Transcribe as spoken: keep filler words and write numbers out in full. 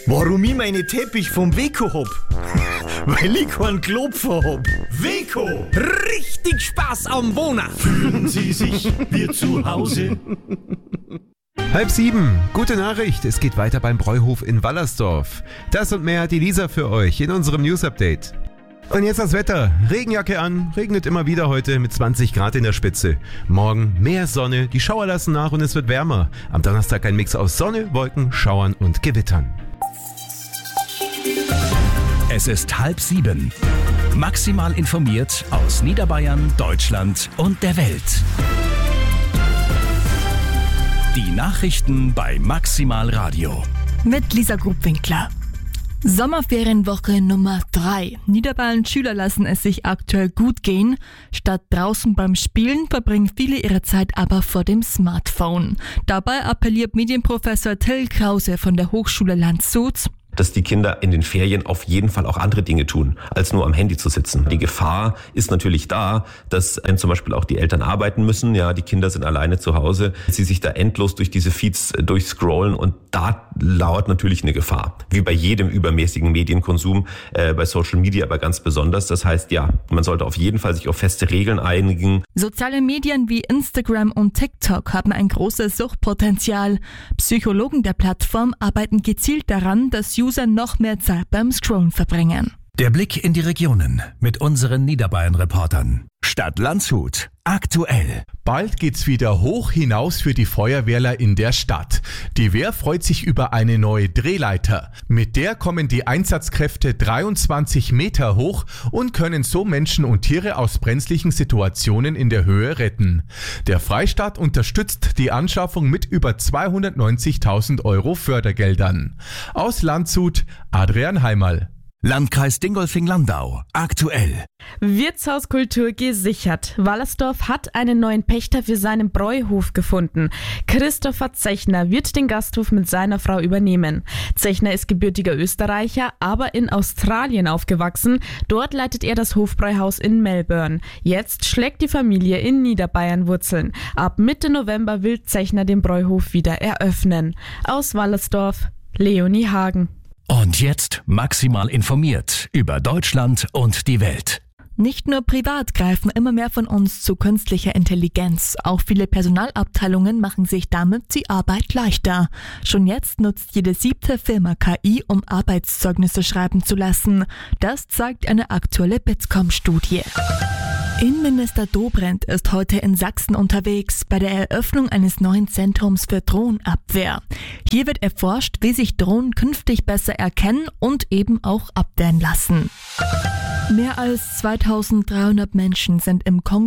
Warum ich meine Teppich vom Weco hab? Weil ich keinen Klopfer hab. Weco! Richtig Spaß am Wohnen! Fühlen Sie sich wie zu Hause? Halb sieben, gute Nachricht, es geht weiter beim Bräuhof in Wallersdorf. Das und mehr hat die Lisa für euch in unserem News-Update. Und jetzt das Wetter. Regenjacke an, regnet immer wieder heute mit zwanzig Grad in der Spitze. Morgen mehr Sonne, die Schauer lassen nach und es wird wärmer. Am Donnerstag ein Mix aus Sonne, Wolken, Schauern und Gewittern. Es ist halb sieben. Maximal informiert aus Niederbayern, Deutschland und der Welt. Die Nachrichten bei Maximal Radio. Mit Lisa Grubwinkler. Sommerferienwoche Nummer drei. Niederbayern Schüler lassen es sich aktuell gut gehen. Statt draußen beim Spielen verbringen viele ihre Zeit aber vor dem Smartphone. Dabei appelliert Medienprofessor Till Krause von der Hochschule Landshut, dass die Kinder in den Ferien auf jeden Fall auch andere Dinge tun, als nur am Handy zu sitzen. Die Gefahr ist natürlich da, dass zum Beispiel auch die Eltern arbeiten müssen. Ja, die Kinder sind alleine zu Hause. Sie sich da endlos durch diese Feeds durchscrollen und da lauert natürlich eine Gefahr. Wie bei jedem übermäßigen Medienkonsum, äh, bei Social Media aber ganz besonders. Das heißt, ja, man sollte auf jeden Fall sich auf feste Regeln einigen. Soziale Medien wie Instagram und TikTok haben ein großes Suchtpotenzial. Psychologen der Plattform arbeiten gezielt daran, dass User noch mehr Zeit beim Scrollen verbringen. Der Blick in die Regionen mit unseren Niederbayern-Reportern. Stadt Landshut. Aktuell. Bald geht's wieder hoch hinaus für die Feuerwehrler in der Stadt. Die Wehr freut sich über eine neue Drehleiter. Mit der kommen die Einsatzkräfte dreiundzwanzig Meter hoch und können so Menschen und Tiere aus brenzlichen Situationen in der Höhe retten. Der Freistaat unterstützt die Anschaffung mit über zweihundertneunzigtausend Euro Fördergeldern. Aus Landshut, Adrian Heimerl. Landkreis Dingolfing-Landau. Aktuell. Wirtshauskultur gesichert. Wallersdorf hat einen neuen Pächter für seinen Bräuhof gefunden. Christopher Zechner wird den Gasthof mit seiner Frau übernehmen. Zechner ist gebürtiger Österreicher, aber in Australien aufgewachsen. Dort leitet er das Hofbräuhaus in Melbourne. Jetzt schlägt die Familie in Niederbayern Wurzeln. Ab Mitte November will Zechner den Bräuhof wieder eröffnen. Aus Wallersdorf, Leonie Hagen. Und jetzt maximal informiert über Deutschland und die Welt. Nicht nur privat greifen immer mehr von uns zu künstlicher Intelligenz. Auch viele Personalabteilungen machen sich damit die Arbeit leichter. Schon jetzt nutzt jede siebte Firma K I, um Arbeitszeugnisse schreiben zu lassen. Das zeigt eine aktuelle Bitkom-Studie. Innenminister Dobrindt ist heute in Sachsen unterwegs bei der Eröffnung eines neuen Zentrums für Drohnenabwehr. Hier wird erforscht, wie sich Drohnen künftig besser erkennen und eben auch abwehren lassen. Mehr als zweitausenddreihundert Menschen sind im Kongo